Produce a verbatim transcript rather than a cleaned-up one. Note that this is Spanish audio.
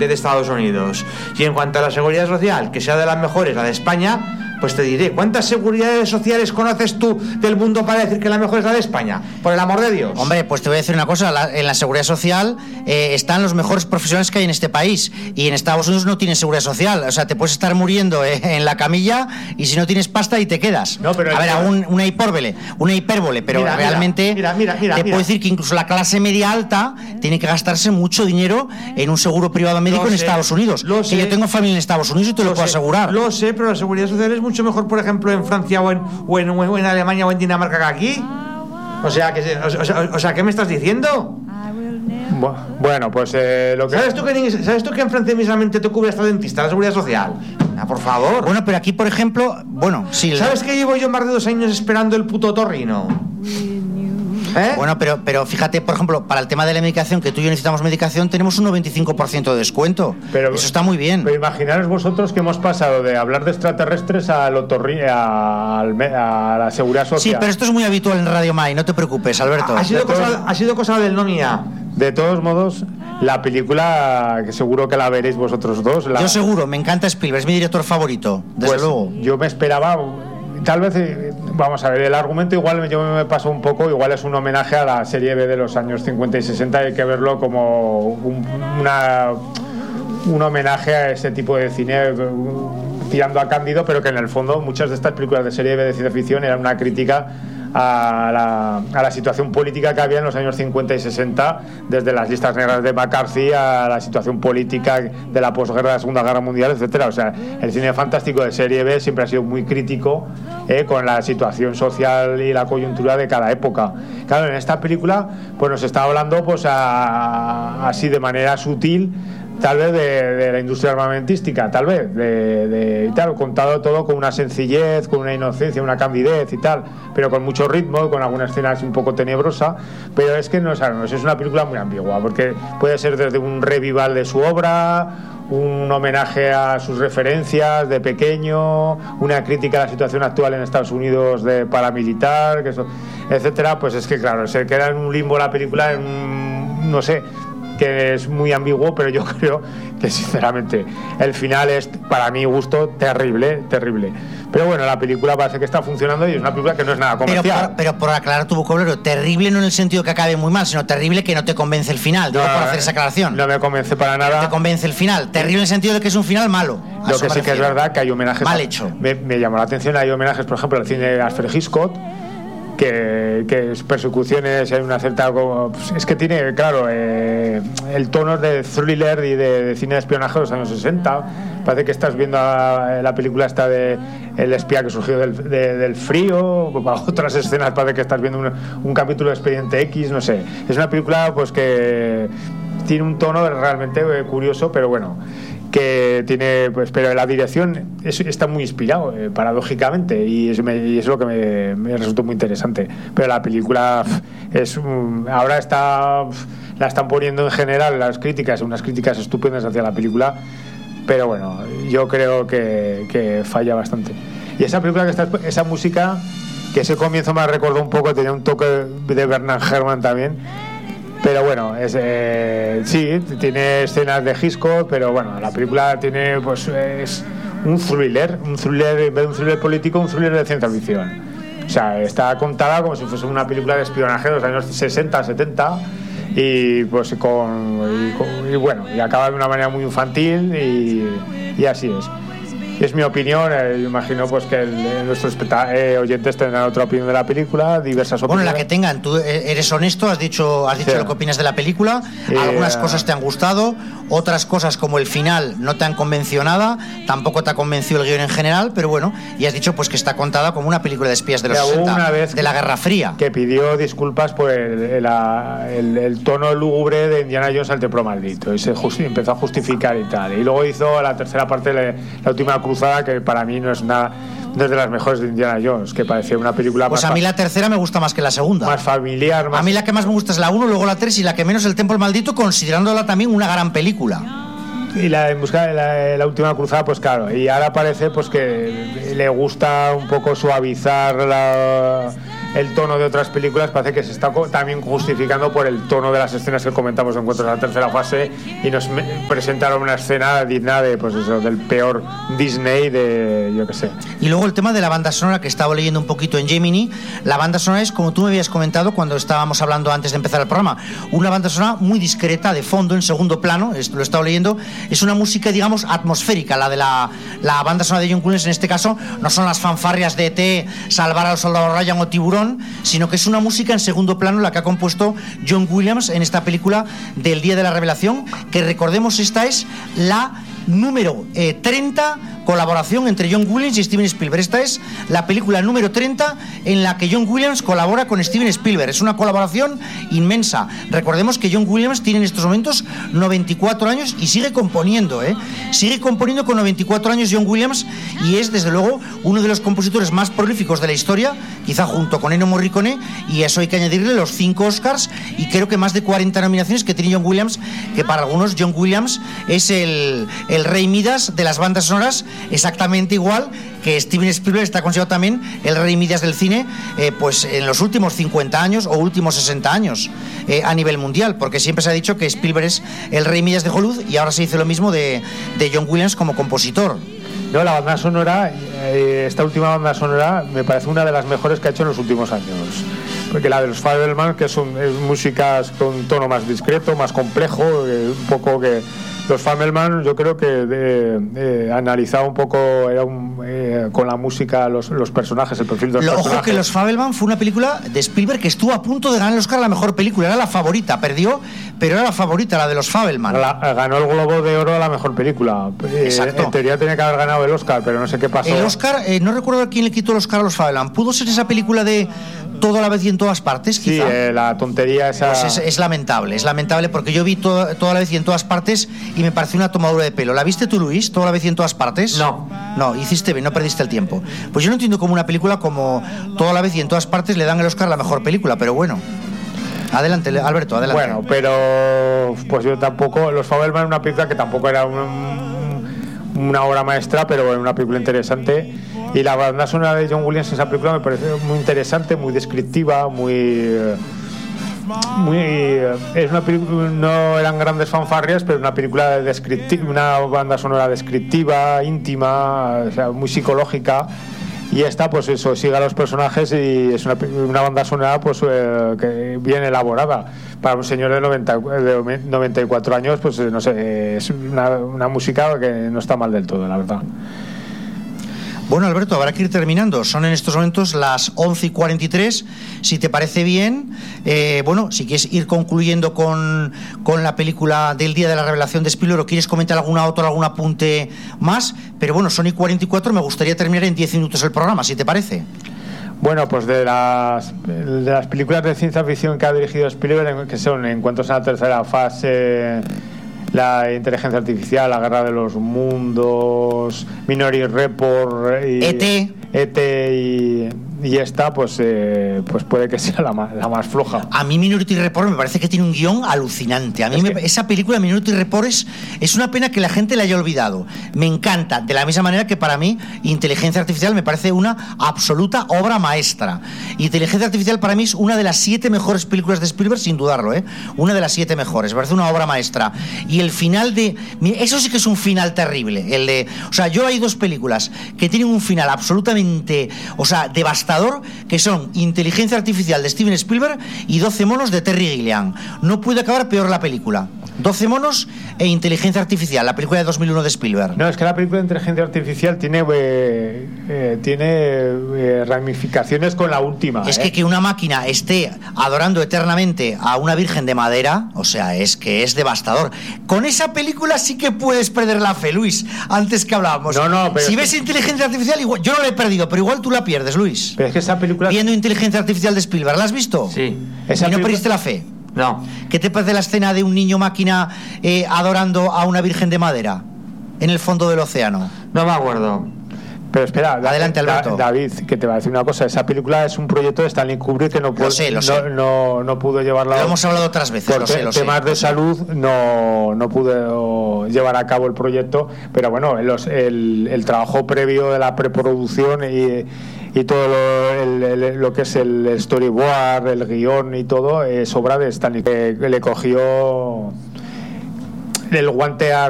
de, de Estados Unidos. Y en cuanto a la seguridad social, que sea de las mejores, la de España, pues te diré, ¿cuántas seguridades sociales conoces tú del mundo para decir que la mejor es la de España? Por el amor de Dios. Hombre, pues te voy a decir una cosa, la, en la seguridad social eh, están los mejores profesionales que hay en este país, y en Estados Unidos no tienes seguridad social, o sea, te puedes estar muriendo eh, en la camilla, y si no tienes pasta y te quedas. No, pero a ver, un, una hipérbole, una hipérbole, pero mira, realmente mira, mira, mira, te mira. puedo decir que incluso la clase media alta tiene que gastarse mucho dinero en un seguro privado médico Lo en sé, Estados Unidos. lo Que sé. yo tengo familia en Estados Unidos y te lo, Lo puedo sé, asegurar. Lo sé, pero la seguridad social es mucho mejor, por ejemplo, en Francia o en, o en, o en Alemania o en Dinamarca que aquí. O sea, que, o, sea, o sea, ¿qué me estás diciendo? Bueno, pues eh, lo que... ¿Sabes tú, que, ¿Sabes tú que en Francia mismamente te cubre hasta dentista, la seguridad social? Ah, por favor. Bueno, pero aquí, por ejemplo, bueno, sí. ¿Sabes que llevo yo más de dos años esperando el puto otorrino? ¿Eh? Bueno, pero, pero fíjate, por ejemplo, para el tema de la medicación, que tú y yo necesitamos medicación, tenemos un noventa y cinco por ciento de descuento. Pero, eso está muy bien. Pero imaginaros vosotros que hemos pasado de hablar de extraterrestres al otorri, a, a la seguridad social. Sí, pero esto es muy habitual en Radio Mai, no te preocupes, Alberto. Ha, ha, sido, cosa, ha sido cosa del no mía. De todos modos, la película, que seguro que la veréis vosotros dos. La... Yo seguro, me encanta Spielberg, es mi director favorito, desde pues, luego. Yo me esperaba... Tal vez, vamos a ver, el argumento igual yo me pasó un poco, igual es un homenaje a la serie B de los años cincuenta y sesenta, hay que verlo como un, una, un homenaje a ese tipo de cine tirando a Cándido, pero que en el fondo muchas de estas películas de serie B de ciencia ficción eran una crítica a la, a la situación política que había en los años cincuenta y sesenta, desde las listas negras de McCarthy a la situación política de la posguerra, de la Segunda Guerra Mundial, etcétera. O sea, el cine fantástico de serie B siempre ha sido muy crítico eh, con la situación social y la coyuntura de cada época. Claro, en esta película pues nos está hablando pues a, así de manera sutil, tal vez de, de la industria armamentística, tal vez, de, de, y tal, contado todo con una sencillez, con una inocencia, una candidez y tal, pero con mucho ritmo, con algunas escenas un poco tenebrosa, pero es que no, o sea, no es una película muy ambigua, porque puede ser desde un revival de su obra, un homenaje a sus referencias de pequeño, una crítica a la situación actual en Estados Unidos de paramilitar, que eso, etcétera. Pues es que claro, se queda en un limbo la película, en un, no sé, que es muy ambiguo, pero yo creo que sinceramente el final es, para mi gusto, terrible, terrible. Pero bueno, la película parece que está funcionando y es una película que no es nada comercial. Pero por, pero por aclarar tu vocabulario, terrible no en el sentido que acabe muy mal, sino terrible que no te convence el final. Digo, no, por hacer esa aclaración. No me convence para nada. No te convence el final. Terrible en el sentido de que es un final malo. Lo que sí que es verdad que hay homenajes. Mal hecho. Me, me llamó la atención, hay homenajes, por ejemplo, al cine de Alfred Hitchcock, que, que es persecuciones, hay una cierta, pues es que tiene, claro, eh, el tono de thriller y de, de cine de espionaje de los años sesenta. Parece que estás viendo a, la película esta de El espía que surgió del, de, del frío, para otras escenas parece que estás viendo un, un capítulo de Expediente X, no sé. Es una película pues que tiene un tono realmente curioso, pero bueno, que tiene, pues, pero la dirección es, está muy inspirado, eh, paradójicamente, y es, me, y es lo que me, me resultó muy interesante. Pero la película es um, ahora está la están poniendo en general las críticas, unas críticas estupendas hacia la película, pero bueno, yo creo que, que falla bastante. Y esa película que está, esa música, que ese comienzo me recordó un poco, tenía un toque de Bernard Herrmann también. Pero bueno, es, eh, sí, tiene escenas de Hitchcock, pero bueno, la película tiene, pues, es un thriller, un thriller, en vez de un thriller político, un thriller de ciencia ficción. O sea, está contada como si fuese una película de espionaje de los años sesenta, setenta, y pues con, y, con, y bueno, y acaba de una manera muy infantil, y, y así es. Es mi opinión, eh, yo imagino pues que el, eh, nuestros eh, oyentes tendrán otra opinión de la película, diversas opiniones. Bueno, la que tengan, tú eres honesto, has dicho, has dicho sí. Lo que opinas de la película, eh, algunas cosas te han gustado, otras cosas como el final no te han convencido nada, tampoco te ha convencido el guión en general, pero bueno, y has dicho pues que está contada como una película de espías de los sesenta, una vez de la Guerra Fría. Que pidió disculpas por el, el, el, el tono lúgubre de Indiana Jones al templo maldito, y se justi- empezó a justificar y tal, y luego hizo la tercera parte, la, la última cruzada, que para mí no es nada, no es de las mejores de Indiana Jones, que parecía una película pues más a mí la tercera me gusta más que la segunda, más familiar, más... A mí la que más me gusta es la uno, luego la tres y la que menos el Templo Maldito, considerándola también una gran película. Y la en busca de la, la última cruzada, pues claro, y ahora parece pues que le gusta un poco suavizar la, el tono de otras películas, parece que se está también justificando por el tono de las escenas que comentamos en Encuentros en la tercera fase, y nos presentaron una escena digna de, pues eso, del peor Disney de, yo qué sé. Y luego el tema de la banda sonora, que estaba leyendo un poquito en Gemini. La banda sonora es, como tú me habías comentado cuando estábamos hablando antes de empezar el programa, una banda sonora muy discreta, de fondo, en segundo plano. Esto lo he estado leyendo. Es una música, digamos, atmosférica. La de la, la banda sonora de John Williams, en este caso, no son las fanfarrias de E T, Salvar al Soldado Ryan o Tiburón, sino que es una música en segundo plano la que ha compuesto John Williams en esta película del Día de la Revelación, que recordemos, esta es la número eh, treinta colaboración entre John Williams y Steven Spielberg. Esta es la película número treinta en la que John Williams colabora con Steven Spielberg. Es una colaboración inmensa. Recordemos que John Williams tiene en estos momentos noventa y cuatro años y sigue componiendo, ¿eh? Sigue componiendo con noventa y cuatro años John Williams, y es desde luego uno de los compositores más prolíficos de la historia, quizá junto con Ennio Morricone, y a eso hay que añadirle los cinco Oscars y creo que más de cuarenta nominaciones que tiene John Williams, que para algunos John Williams es el, el rey Midas de las bandas sonoras, exactamente igual que Steven Spielberg está considerado también el rey Midas del cine, eh, pues en los últimos cincuenta años o últimos sesenta años eh, a nivel mundial, porque siempre se ha dicho que Spielberg es el rey Midas de Hollywood, y ahora se dice lo mismo de, de John Williams como compositor. No, la banda sonora, eh, esta última banda sonora me parece una de las mejores que ha hecho en los últimos años, porque la de los Fabelman, que son es músicas con un tono más discreto, más complejo, eh, un poco que los Fabelman, yo creo que eh, eh, analizaba un poco era un, eh, con la música los, los personajes, el perfil de los Lo, personajes. Ojo que los Fabelman fue una película de Spielberg que estuvo a punto de ganar el Oscar a la mejor película, era la favorita, perdió, pero era la favorita, la de los Fabelman. La, ganó el Globo de Oro a la mejor película. Exacto. Eh, en teoría tenía que haber ganado el Oscar, pero no sé qué pasó. El Oscar, eh, no recuerdo a quién le quitó el Oscar a los Fabelman. ¿Pudo ser esa película de Todo a la vez y en todas partes, quizá? Sí, eh, la tontería esa. Pues es, es lamentable, es lamentable, porque yo vi todo, Toda la vez y en todas partes y me pareció una tomadura de pelo. ¿La viste tú, Luis? ¿Toda la vez y en todas partes? No. No, hiciste bien, no perdiste el tiempo. Pues yo no entiendo cómo una película como Toda la vez y en todas partes le dan el Oscar a la mejor película, pero bueno. Adelante, Alberto, adelante. Bueno, pero pues yo tampoco. Los Fabelman, una película que tampoco era un, una obra maestra, pero bueno, una película interesante. Y la banda sonora de John Williams en esa película me parece muy interesante, muy descriptiva, muy. muy es una película, no eran grandes fanfarrias, pero una película descriptiva, una banda sonora descriptiva, íntima, o sea, muy psicológica. Y esta, pues eso, sigue a los personajes y es una, una banda sonora pues eh, que bien elaborada. Para un señor de, noventa, de noventa y cuatro años, pues no sé, es una, una música que no está mal del todo, la verdad. Bueno, Alberto, habrá que ir terminando. Son en estos momentos las once y cuarenta y tres. Si te parece bien, eh, bueno, si quieres ir concluyendo con, con la película del Día de la Revelación de Spielberg, o quieres comentar alguna otra, algún apunte más, pero bueno, son y cuarenta y cuatro, me gustaría terminar en diez minutos el programa, si te parece. Bueno, pues de las, de las películas de ciencia ficción que ha dirigido Spielberg, que son Encuentros en la tercera fase, la inteligencia artificial, la guerra de los mundos, Minority Report y E T E T y, y esta, pues eh, pues puede que sea la más, la más floja. A mí Minority Report me parece que tiene un guión alucinante. A mí me, que... esa película Minority Report es, es una pena que la gente la haya olvidado. Me encanta, de la misma manera que para mí Inteligencia Artificial me parece una absoluta obra maestra. Inteligencia Artificial para mí es una de las siete mejores películas de Spielberg, sin dudarlo, ¿eh? Una de las siete mejores, me parece una obra maestra. Y el final de... Eso sí que es un final terrible. El de, o sea, yo hay dos películas que tienen un final absolutamente, o sea, devastador, que son Inteligencia Artificial de Steven Spielberg y doce monos de Terry Gilliam. No puede acabar peor la película. doce monos e Inteligencia Artificial, la película de dos mil uno de Spielberg. No, es que la película de Inteligencia Artificial tiene eh, eh, tiene eh, ramificaciones con la última. Es ¿eh? que que una máquina esté adorando eternamente a una virgen de madera, o sea, es que es devastador. Con esa película sí que puedes perder la fe, Luis, antes que hablábamos. No, no, pero si ves que... Inteligencia Artificial, igual, yo no la he perdido, pero igual tú la pierdes, Luis. Pero es que esa película... Viendo Inteligencia Artificial de Spielberg, ¿la has visto? Sí. Esa ¿Y no película... perdiste la fe? No. ¿Qué te parece la escena de un niño máquina eh, adorando a una virgen de madera en el fondo del océano? No me acuerdo. Pero espera, adelante, Alberto. David, que te va a decir una cosa. Esa película es un proyecto de Stanley Kubrick que no pudo, lo sé, lo no, sé. No, no pudo llevarla. Lo hemos hablado otras veces. Por lo sé, lo temas sé, de lo salud sé. no, no pudo llevar a cabo el proyecto. Pero bueno, los, el, el trabajo previo de la preproducción y y todo lo, el, el, lo que es el storyboard, el guión y todo es obra de Stanley, que le cogió el guante a